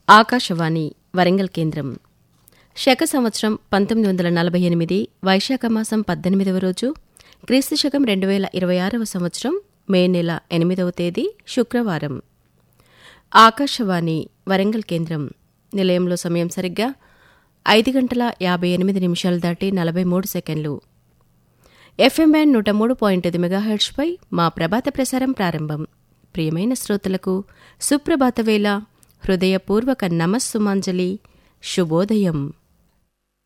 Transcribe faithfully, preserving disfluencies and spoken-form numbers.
ఆకాశవాణి వరంగల్ కేంద్రం. శక సంవత్సరం పంతొమ్మిది వందల నలభై ఎనిమిది వైశాఖ మాసం పద్దెనిమిదవ రోజు, క్రీస్తు శకం రెండు వేల ఇరవై ఆరవ సంవత్సరం మే నెల ఎనిమిదవ తేదీ శుక్రవారం. ఆకాశవాణి వరంగల్ కేంద్రం నిలయంలో సమయం సరిగ్గా ఐదు గంటల యాభై ఎనిమిది నిమిషాలు దాటి నలభై మూడు సెకండ్లు. ఎఫ్ఎం బ్యాండ్ నూట మూడు పాయింట్ ఐదు మెగాహెర్ట్జ్పై మా ప్రభాత ప్రసారం ప్రారంభం. ప్రియమైన శ్రోతలకు సుప్రభాత వేళ హృదయపూర్వక నమస్సుమాంజలి, శుభోదయం.